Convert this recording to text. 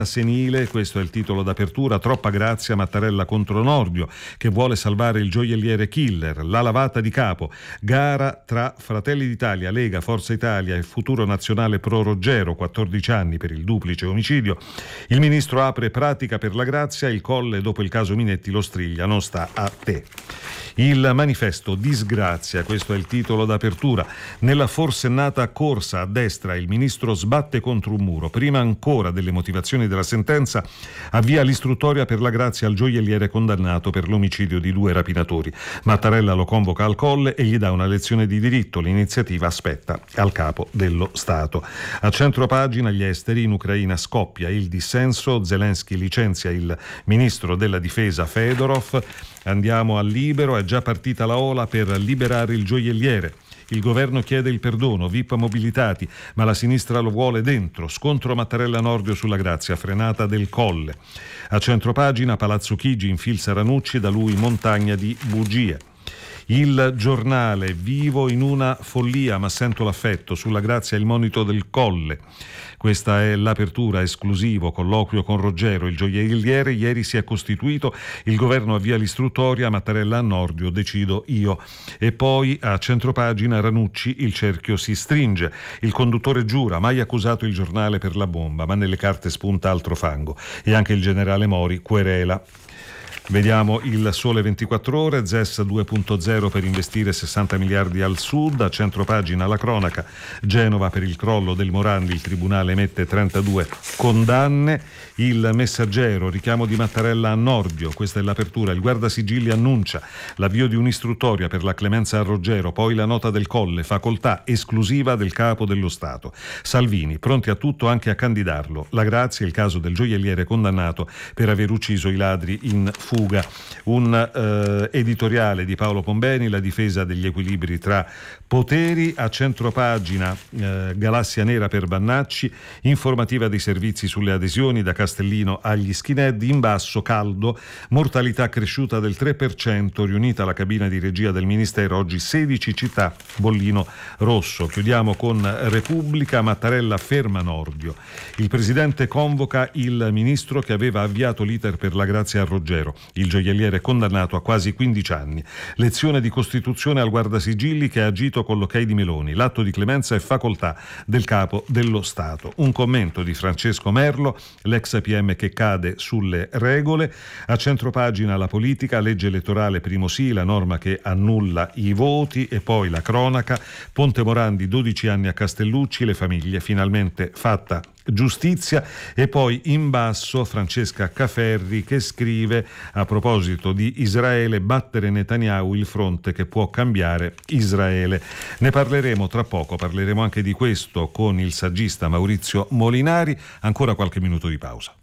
senile, questo è il titolo d'apertura. Troppa grazia, Mattarella contro Nordio che vuole salvare il gioielliere killer. La lavata di capo, gara tra Fratelli d'Italia, Lega, Forza Italia e Futuro Nazionale Pro Roggero, 14 anni per il duplice omicidio. Il ministro apre pratica per la grazia, il Colle dopo il caso Minetti lo striglia, non sta a te. Il Manifesto, disgrazia, questo è il titolo d'apertura. Nella forsennata corsa a destra il ministro sbatte contro un muro. Prima ancora delle motivazioni della sentenza avvia l'istruttoria per la grazia al gioielliere condannato per l'omicidio di 2 rapinatori. Mattarella lo convoca al Colle e gli dà una lezione di diritto. L'iniziativa aspetta al capo dello Stato. A centropagina gli esteri, in Ucraina scoppia il dissenso, Zelensky licenzia il ministro della difesa Fedorov. Andiamo al Libero, è già partita la ola per liberare il gioielliere. Il governo chiede il perdono, VIP mobilitati, ma la sinistra lo vuole dentro. Scontro Mattarella-Nordio sulla grazia, frenata del Colle. A centropagina Palazzo Chigi infilza Ranucci, da lui montagna di bugie. Il Giornale, vivo in una follia ma sento l'affetto, sulla grazia il monito del Colle. Questa è l'apertura, esclusivo, colloquio con Roggero, il gioielliere ieri si è costituito, il governo avvia l'istruttoria, Mattarella a Nordio, decido io. E poi a centropagina Ranucci, il cerchio si stringe, il conduttore giura, mai accusato il giornale per la bomba, ma nelle carte spunta altro fango, e anche il generale Mori querela. Vediamo il Sole 24 Ore, ZES 2.0 per investire 60 miliardi al sud. A centropagina la cronaca, Genova per il crollo del Morandi, il tribunale emette 32 condanne. Il Messaggero, richiamo di Mattarella a Nordio, questa è l'apertura. Il Guardasigilli annuncia l'avvio di un'istruttoria per la clemenza a Roggero, poi la nota del Colle, facoltà esclusiva del capo dello Stato. Salvini, pronti a tutto anche a candidarlo. La grazia, il caso del gioielliere condannato per aver ucciso i ladri in fuga. Un editoriale di Paolo Pombeni, la difesa degli equilibri tra poteri. A centropagina galassia nera per Bannacci, informativa dei servizi sulle adesioni da Castellino agli skinhead. In basso caldo, mortalità cresciuta del 3%, riunita alla cabina di regia del Ministero, oggi 16 città, bollino rosso. Chiudiamo con Repubblica, Mattarella ferma Nordio. Il presidente convoca il ministro che aveva avviato l'iter per la grazia a Roggero. Il gioielliere condannato a quasi 15 anni. Lezione di Costituzione al Guardasigilli che ha agito con l'ok di Meloni. L'atto di clemenza è facoltà del capo dello Stato. Un commento di Francesco Merlo, l'ex PM che cade sulle regole. A centropagina la politica, legge elettorale primo sì, la norma che annulla i voti, e poi la cronaca, Ponte Morandi 12 anni a Castellucci, le famiglie finalmente fatta giustizia. E poi in basso Francesca Caferri che scrive a proposito di Israele: battere Netanyahu, il fronte che può cambiare Israele. Ne parleremo tra poco, parleremo anche di questo con il saggista Maurizio Molinari. Ancora qualche minuto di pausa.